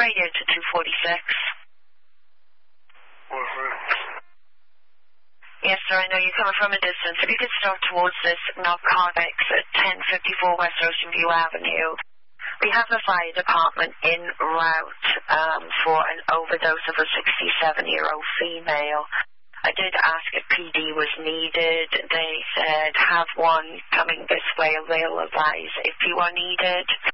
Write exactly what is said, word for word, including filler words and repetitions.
radio to two forty-six. Mm-hmm. Yes, sir, I know you're coming from a distance. If you could start towards this narcotics at ten fifty-four West Ocean View Avenue. We have the fire department en route um, for an overdose of a sixty-seven-year-old female. I did ask if P D was needed. They said, have one coming this way, they'll advise if you are needed.